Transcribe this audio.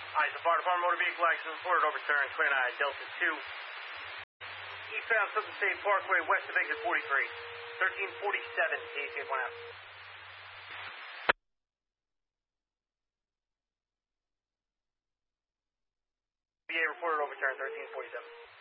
Alright, the fire department motor vehicle accident reported overturned, clear eye, Delta 2. Eastbound Southern State Parkway, west of exit 43. 1347, THA 1 out. VA reported overturned, 1347.